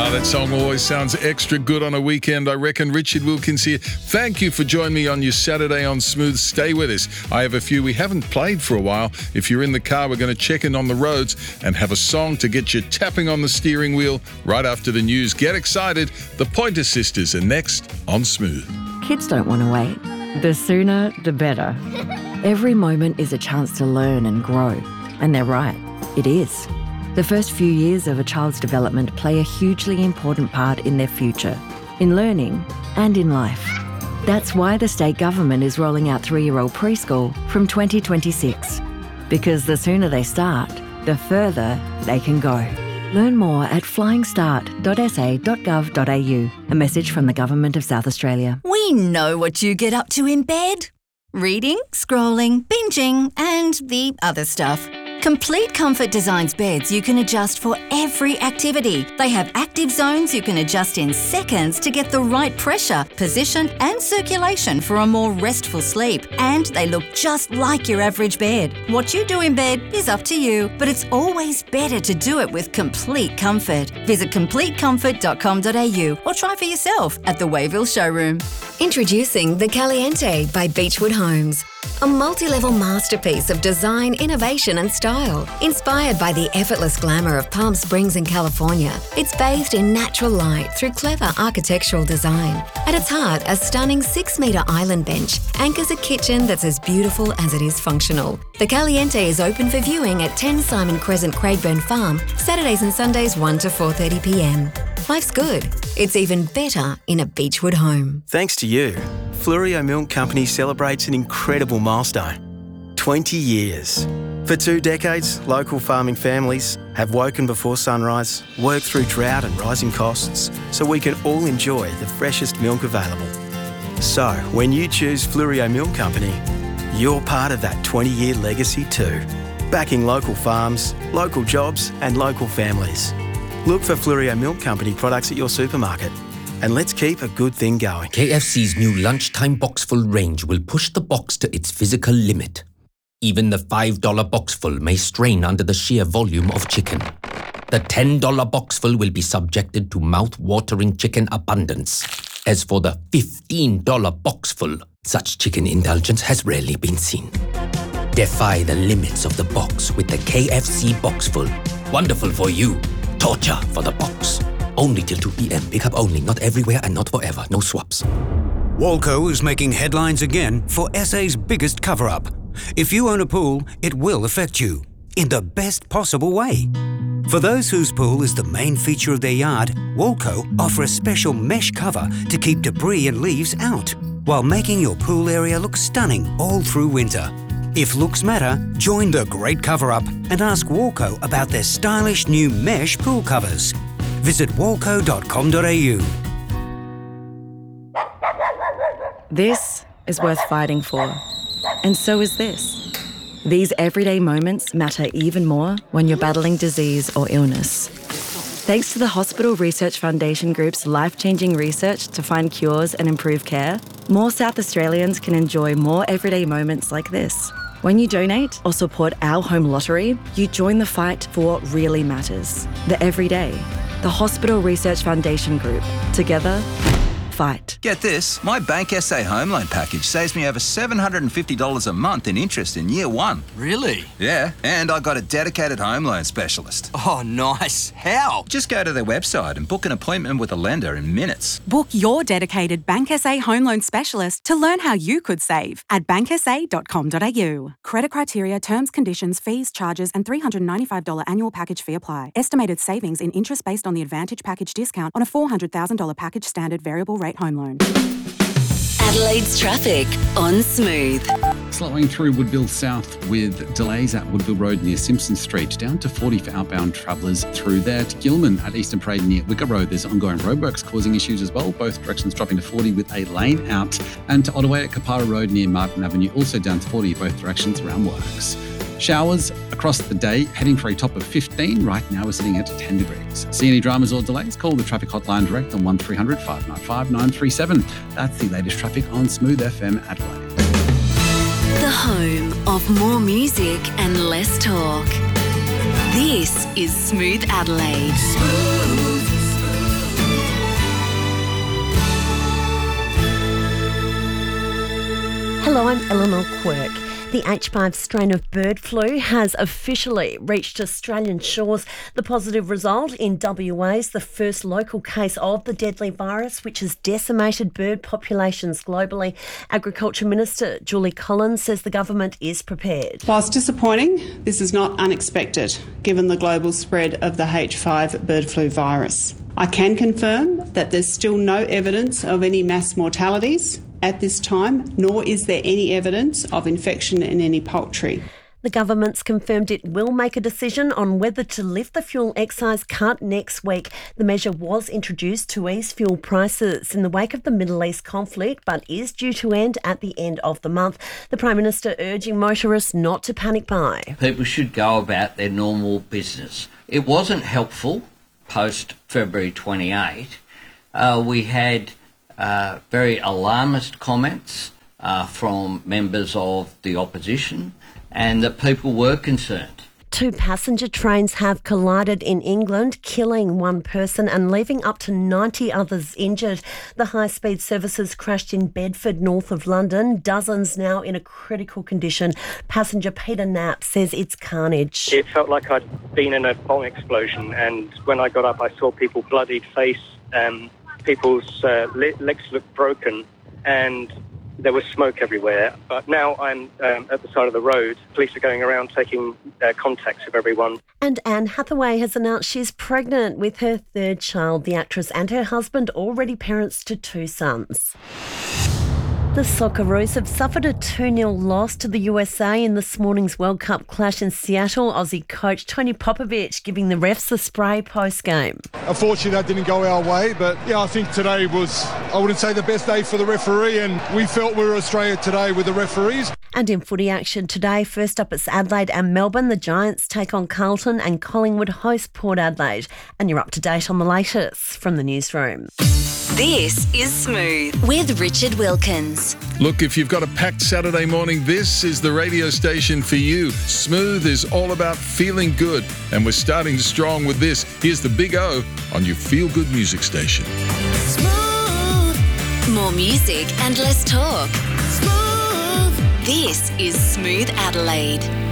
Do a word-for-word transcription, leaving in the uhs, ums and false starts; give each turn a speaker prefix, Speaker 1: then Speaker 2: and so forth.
Speaker 1: Ah, that song always sounds extra good on a weekend, I reckon. Richard Wilkins here. Thank you for joining me on your Saturday on Smooth. Stay with us. I have a few we haven't played for a while. If you're in the car, we're going to check in on the roads and have a song to get you tapping on the steering wheel right after the news. Get excited. The Pointer Sisters are next on Smooth.
Speaker 2: Kids don't want to wait. The sooner, the better. Every moment is a chance to learn and grow. And they're right. It is. The first few years of a child's development play a hugely important part in their future, in learning and in life. That's why the state government is rolling out three-year-old preschool from twenty twenty-six. Because the sooner they start, the further they can go. Learn more at flying start dot s a dot gov dot a u. A message from the Government of South Australia.
Speaker 3: We know what you get up to in bed. Reading, scrolling, binging, and the other stuff. Complete Comfort designs beds you can adjust for every activity. They have active zones you can adjust in seconds to get the right pressure, position and circulation for a more restful sleep. And they look just like your average bed. What you do in bed is up to you, but it's always better to do it with Complete Comfort. Visit complete comfort dot com dot a u or try for yourself at the Wayville showroom.
Speaker 4: Introducing the Caliente by Beechwood Homes. A multi-level masterpiece of design, innovation and style. Inspired by the effortless glamour of Palm Springs in California, it's bathed in natural light through clever architectural design. At its heart, a stunning six-metre island bench anchors a kitchen that's as beautiful as it is functional. The Caliente is open for viewing at ten Simon Crescent, Craigburn Farm, Saturdays and Sundays one to four thirty p m. Life's good. It's even better in a Beechwood home.
Speaker 5: Thanks to you, Fluorio Milk Company celebrates an incredible milestone. twenty years. For two decades, local farming families have woken before sunrise, worked through drought and rising costs, so we can all enjoy the freshest milk available. So, when you choose Fluorio Milk Company, you're part of that twenty-year legacy too. Backing local farms, local jobs and local families. Look for Fluorio Milk Company products at your supermarket. And let's keep a good thing going.
Speaker 6: K F C's new lunchtime boxful range will push the box to its physical limit. Even the five dollar boxful may strain under the sheer volume of chicken. The ten dollar boxful will be subjected to mouth-watering chicken abundance. As for the fifteen dollar boxful, such chicken indulgence has rarely been seen. Defy the limits of the box with the K F C boxful. Wonderful for you. Torture for the box. Only till two p m. Pick up only, not everywhere and not forever. No swaps.
Speaker 7: Walco is making headlines again for S A's biggest cover-up. If you own a pool, it will affect you. In the best possible way. For those whose pool is the main feature of their yard, Walco offer a special mesh cover to keep debris and leaves out, while making your pool area look stunning all through winter. If looks matter, join the great cover-up and ask Walco about their stylish new mesh pool covers. Visit walco dot com dot a u.
Speaker 2: This is worth fighting for. And so is this. These everyday moments matter even more when you're battling disease or illness. Thanks to the Hospital Research Foundation Group's life-changing research to find cures and improve care, more South Australians can enjoy more everyday moments like this. When you donate or support our home lottery, you join the fight for what really matters. The everyday. The Hospital Research Foundation Group. Together, fight.
Speaker 8: Get this, my Bank S A home loan package saves me over seven hundred fifty dollars a month in interest in year one.
Speaker 9: Really?
Speaker 8: Yeah, and I got a dedicated home loan specialist.
Speaker 9: Oh, nice. How?
Speaker 8: Just go to their website and book an appointment with a lender in minutes.
Speaker 10: Book your dedicated Bank S A home loan specialist to learn how you could save at bank s a dot com dot a u. Credit criteria, terms, conditions, fees, charges and three hundred ninety-five dollars annual package fee apply. Estimated savings in interest based on the Advantage package discount on a four hundred thousand dollars package standard variable rate home loan.
Speaker 4: Adelaide's traffic on Smooth.
Speaker 11: Slowing through Woodville South with delays at Woodville Road near Simpson Street, down to forty for outbound travellers through there. To Gilman at Eastern Parade near Wicker Road, there's ongoing roadworks causing issues as well. Both directions dropping to forty with a lane out. And to Ottaway at Kapara Road near Martin Avenue, also down to forty both directions around works. Showers across the day, heading for a top of fifteen. Right now we're sitting at ten degrees. See any dramas or delays? Call the traffic hotline direct on one three hundred five nine five nine three seven. That's the latest traffic on Smooth F M Adelaide.
Speaker 4: The home of more music and less talk. This is Smooth Adelaide. Smooth.
Speaker 12: Hello, I'm Eleanor Quirk. The H five strain of bird flu has officially reached Australian shores. The positive result in W A is the first local case of the deadly virus, which has decimated bird populations globally. Agriculture Minister Julie Collins says the government is prepared.
Speaker 13: Whilst disappointing, this is not unexpected, given the global spread of the H five bird flu virus. I can confirm that there's still no evidence of any mass mortalities at this time, nor is there any evidence of infection in any poultry.
Speaker 12: The government's confirmed it will make a decision on whether to lift the fuel excise cut next week. The measure was introduced to ease fuel prices in the wake of the Middle East conflict, but is due to end at the end of the month. The Prime Minister urging motorists not to panic buy.
Speaker 14: People should go about their normal business. It wasn't helpful post February twenty-eighth. Uh, we had Uh, very alarmist comments uh, from members of the opposition, and that people were concerned.
Speaker 12: Two passenger trains have collided in England, killing one person and leaving up to ninety others injured. The high-speed services crashed in Bedford, north of London, dozens now in a critical condition. Passenger Peter Knapp says it's carnage.
Speaker 15: It felt like I'd been in a bomb explosion, and when I got up I saw people bloodied face, um, people's uh, le- legs looked broken, and there was smoke everywhere. But now I'm um, at the side of the road. Police are going around taking uh, contacts of everyone.
Speaker 12: And Anne Hathaway has announced she's pregnant with her third child. The actress and her husband already parents to two sons. The Socceroos have suffered a two nil loss to the U S A in this morning's World Cup clash in Seattle. Aussie coach Tony Popovich giving the refs the spray post-game.
Speaker 16: Unfortunately, that didn't go our way, but yeah, I think today was, I wouldn't say the best day for the referee, and we felt we were Australia today with the referees.
Speaker 12: And in footy action today, first up it's Adelaide and Melbourne. The Giants take on Carlton and Collingwood host Port Adelaide. And you're up to date on the latest from the newsroom.
Speaker 4: This is Smooth with Richard Wilkins.
Speaker 1: Look, if you've got a packed Saturday morning, this is the radio station for you. Smooth is all about feeling good, and we're starting strong with this. Here's the Big O on your feel-good music station.
Speaker 4: Smooth. More music and less talk. Smooth. This is Smooth Adelaide.